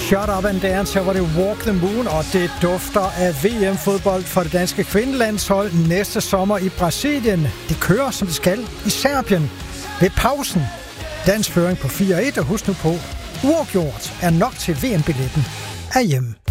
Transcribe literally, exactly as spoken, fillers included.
Shut Up and Dance, her var det Walk the Moon, og det dufter af V M-fodbold for det danske kvindelandshold næste sommer i Brasilien. De kører, som det skal, i Serbien. Ved pausen, dansk føring på fire et, og husk nu på, uafgjort er nok til V M-billetten af hjemme.